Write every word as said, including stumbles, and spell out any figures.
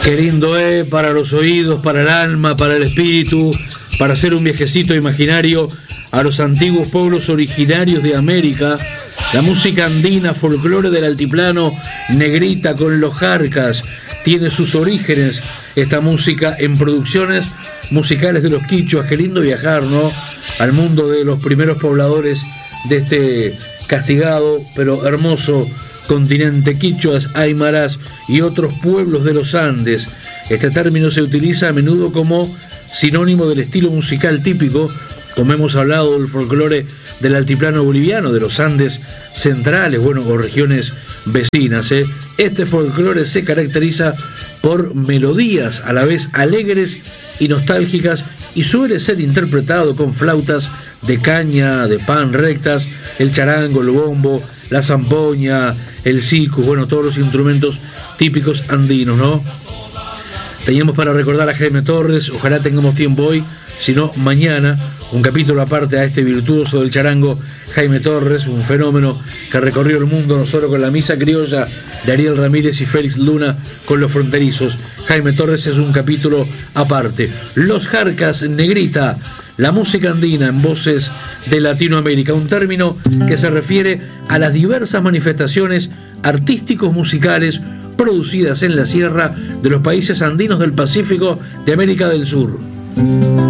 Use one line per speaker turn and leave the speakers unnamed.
Qué lindo es, eh, para los oídos, para el alma, para el espíritu, para hacer un viajecito imaginario a los antiguos pueblos originarios de América. La música andina, folclore del altiplano, negrita con los jarcas, tiene sus orígenes, esta música, en producciones musicales de los quichuas. Qué lindo viajar, ¿no?, al mundo de los primeros pobladores de este castigado pero hermoso continente, quichuas, aymaras y otros pueblos de los Andes. Este término se utiliza a menudo como sinónimo del estilo musical típico, como hemos hablado del folclore del altiplano boliviano, de los Andes centrales, bueno, o regiones vecinas, ¿eh? Este folclore se caracteriza por melodías a la vez alegres y nostálgicas y suele ser interpretado con flautas de caña, de pan rectas, el charango, el bombo, la zampoña, el sicu, bueno, todos los instrumentos típicos andinos, ¿no? Teníamos para recordar a Jaime Torres, ojalá tengamos tiempo hoy, si no mañana, un capítulo aparte a este virtuoso del charango, Jaime Torres, un fenómeno que recorrió el mundo no solo con la misa criolla de Ariel Ramírez y Félix Luna con los fronterizos. Jaime Torres es un capítulo aparte. Los jarcas, negrita, la música andina en voces de Latinoamérica, un término que se refiere a las diversas manifestaciones artísticos musicales producidas en la sierra de los países andinos del Pacífico de América del Sur.